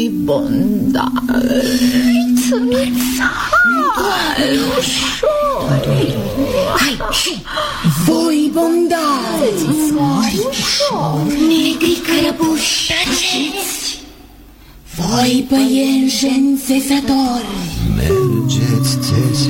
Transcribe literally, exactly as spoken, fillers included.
Bondariță, hai, ușor. Hai, și voi, bondari, mai ușor. negri cărăbuși, taceți. Voi, păienjeni țesători, mergeți, țese